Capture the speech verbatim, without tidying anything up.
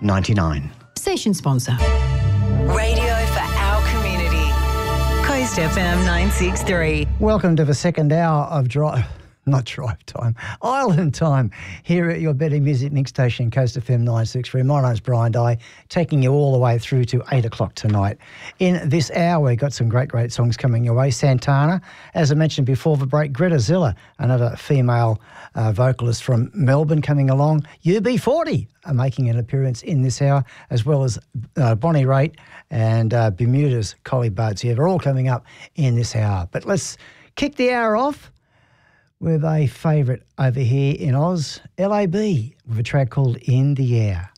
ninety-nine. Station sponsor. Radio for our community. Coast F M nine six three. Welcome to the second hour of Drive, not Drive Time, Island Time, here at your Betting Music Mix Station, Coast F M nine six three. My name's Brian Dye, taking you all the way through to eight o'clock tonight. In this hour, we've got some great, great songs coming your way. Santana, as I mentioned before the break, Greta Zilla, another female uh, vocalist from Melbourne coming along. U B forty are making an appearance in this hour, as well as uh, Bonnie Raitt and uh, Bermuda's Collie Buddz. Yeah, they're all coming up in this hour. But let's kick the hour off with a favourite over here in Oz, L A B, with a track called In the Air.